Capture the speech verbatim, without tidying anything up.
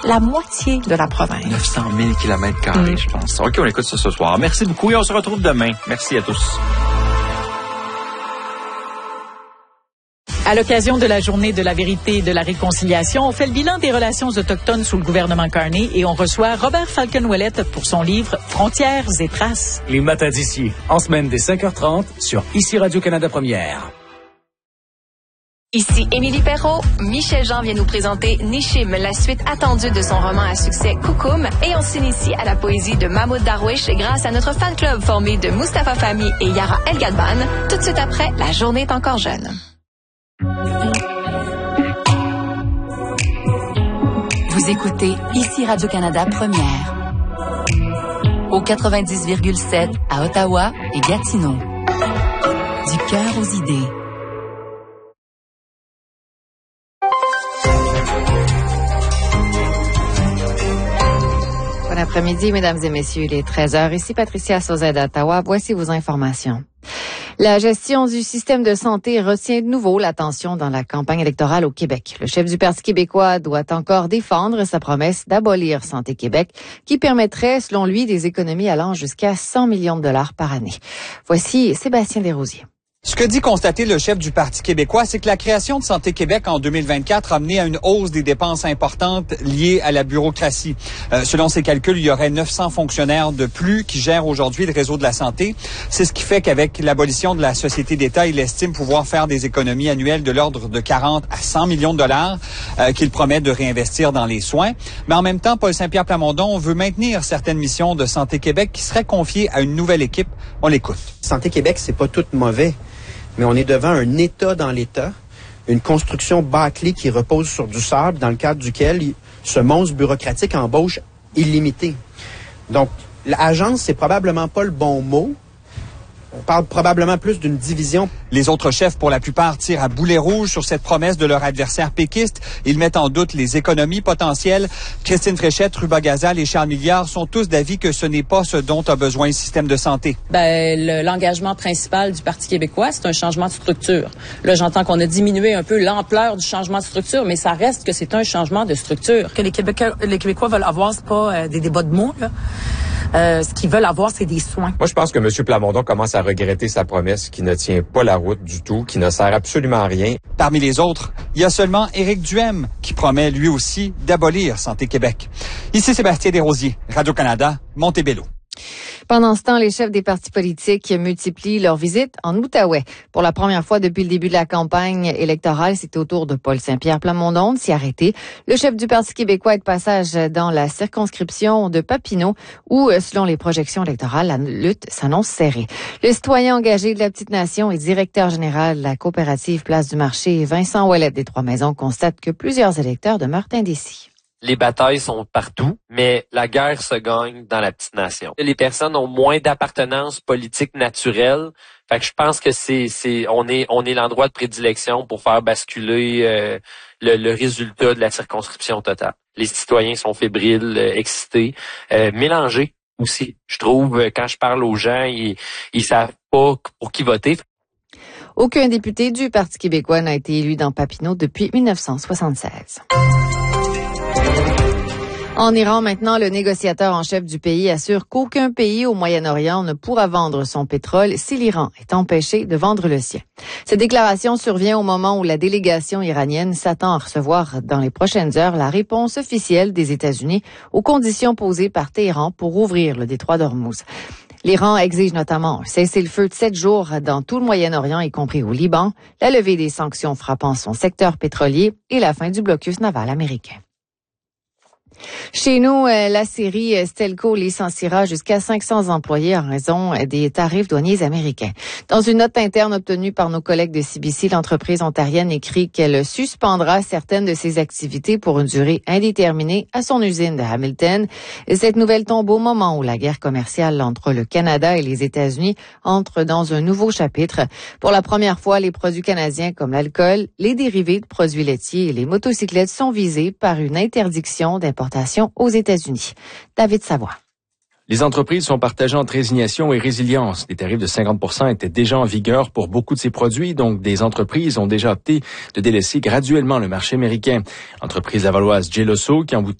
la moitié de la province. neuf cent mille kilomètres carrés, mmh. je pense. OK, on écoute ça ce soir. Merci beaucoup et on se retrouve demain. Merci à tous. À l'occasion de la journée de la vérité et de la réconciliation, on fait le bilan des relations autochtones sous le gouvernement Carney et on reçoit Robert Falcon-Ouellette pour son livre Frontières et traces. Les matins d'ici, en semaine dès cinq heures trente sur Ici Radio-Canada Première. Ici Émilie Perrault. Michel Jean vient nous présenter Nishim, la suite attendue de son roman à succès Koukoum. Et on s'initie à la poésie de Mahmoud Darwish grâce à notre fan club formé de Mustapha Fahmy et Yara El Gadban. Tout de suite après, la journée est encore jeune. Vous écoutez Ici Radio-Canada Première. Au quatre-vingt-dix virgule sept à Ottawa et Gatineau. Du cœur aux idées. Bon après-midi, mesdames et messieurs, il est treize heures. Ici Patricia Sauzet d'Ottawa. Voici vos informations. La gestion du système de santé retient de nouveau l'attention dans la campagne électorale au Québec. Le chef du Parti québécois doit encore défendre sa promesse d'abolir Santé Québec, qui permettrait, selon lui, des économies allant jusqu'à cent millions de dollars par année. Voici Sébastien Desrosiers. Ce que dit constater le chef du Parti québécois, c'est que la création de Santé Québec en deux mille vingt-quatre a mené à une hausse des dépenses importantes liées à la bureaucratie. Euh, selon ses calculs, il y aurait neuf cents fonctionnaires de plus qui gèrent aujourd'hui le réseau de la santé. C'est ce qui fait qu'avec l'abolition de la Société d'État, il estime pouvoir faire des économies annuelles de l'ordre de quarante à cent millions de dollars euh, qu'il promet de réinvestir dans les soins. Mais en même temps, Paul Saint-Pierre Plamondon veut maintenir certaines missions de Santé Québec qui seraient confiées à une nouvelle équipe. On l'écoute. Santé Québec, c'est pas tout mauvais. Mais on est devant un État dans l'État, une construction bâclée qui repose sur du sable dans le cadre duquel ce monstre bureaucratique embauche illimité. Donc, l'agence, c'est probablement pas le bon mot. On parle probablement plus d'une division. Les autres chefs, pour la plupart, tirent à boulet rouge sur cette promesse de leur adversaire péquiste. Ils mettent en doute les économies potentielles. Christine Fréchette, Ruba Gazal et Charles Milliard sont tous d'avis que ce n'est pas ce dont a besoin le système de santé. Ben, le, l'engagement principal du Parti québécois, c'est un changement de structure. Là, j'entends qu'on a diminué un peu l'ampleur du changement de structure, mais ça reste que c'est un changement de structure. Que les Québécois, les Québécois veulent avoir, c'est pas euh, des débats de mots, là. Euh, ce qu'ils veulent avoir, c'est des soins. Moi, je pense que M. Plamondon commence à regretter sa promesse qui ne tient pas la route du tout, qui ne sert absolument à rien. Parmi les autres, il y a seulement Éric Duhem qui promet lui aussi d'abolir Santé Québec. Ici Sébastien Desrosiers, Radio-Canada, Montebello. Pendant ce temps, les chefs des partis politiques multiplient leurs visites en Outaouais. Pour la première fois depuis le début de la campagne électorale, c'était au tour de Paul Saint-Pierre Plamondon de s'y arrêter. Le chef du Parti québécois est de passage dans la circonscription de Papineau, où, selon les projections électorales, la lutte s'annonce serrée. Le citoyen engagé de la Petite Nation et directeur général de la coopérative Place du Marché, Vincent Ouellette des Trois-Maisons, constate que plusieurs électeurs demeurent indécis. Les batailles sont partout, mais la guerre se gagne dans la Petite Nation. Les personnes ont moins d'appartenance politique naturelle. Fait que je pense que c'est, c'est, on est, on est l'endroit de prédilection pour faire basculer euh, le, le résultat de la circonscription totale. Les citoyens sont fébriles, euh, excités, euh, mélangés aussi. Je trouve, euh, quand je parle aux gens, ils, ils savent pas pour qui voter. Aucun député du Parti québécois n'a été élu dans Papineau depuis dix-neuf cent soixante-seize. En Iran, maintenant, le négociateur en chef du pays assure qu'aucun pays au Moyen-Orient ne pourra vendre son pétrole si l'Iran est empêché de vendre le sien. Cette déclaration survient au moment où la délégation iranienne s'attend à recevoir dans les prochaines heures la réponse officielle des États-Unis aux conditions posées par Téhéran pour ouvrir le détroit d'Ormuz. L'Iran exige notamment un cessez-le-feu de sept jours dans tout le Moyen-Orient, y compris au Liban, la levée des sanctions frappant son secteur pétrolier et la fin du blocus naval américain. Chez nous, la série Stelco licenciera jusqu'à cinq cents employés en raison des tarifs douaniers américains. Dans une note interne obtenue par nos collègues de C B C, l'entreprise ontarienne écrit qu'elle suspendra certaines de ses activités pour une durée indéterminée à son usine de Hamilton. Cette nouvelle tombe au moment où la guerre commerciale entre le Canada et les États-Unis entre dans un nouveau chapitre. Pour la première fois, les produits canadiens comme l'alcool, les dérivés de produits laitiers et les motocyclettes sont visés par une interdiction d'importation aux États-Unis. David Savoie. Les entreprises sont partagées entre résignation et résilience. Les tarifs de cinquante pour cent étaient déjà en vigueur pour beaucoup de ces produits, donc des entreprises ont déjà opté de délaisser graduellement le marché américain. L'entreprise lavalloise Geloso, qui embouteille